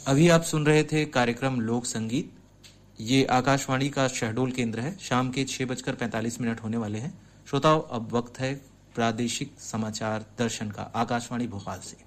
अभी आप सुन रहे थे कार्यक्रम लोक संगीत। ये आकाशवाणी का शहडोल केंद्र है। शाम के 6:45 होने वाले हैं। श्रोताओं, अब वक्त है प्रादेशिक समाचार दर्शन का, आकाशवाणी भोपाल से।